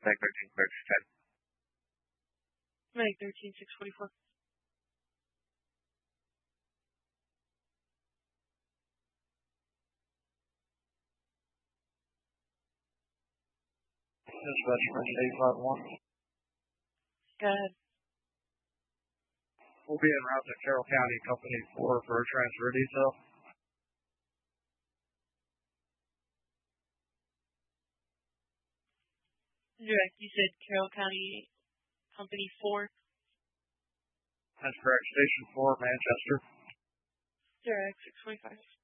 Meg 13, clear to 10. Meg 13, 644. Dispatch Bridge 851. Go ahead. We'll be en route to Carroll County Company 4 for a transfer detail. Direct, you said Carroll County Company 4? That's correct. Station 4, Manchester. Direct, 625.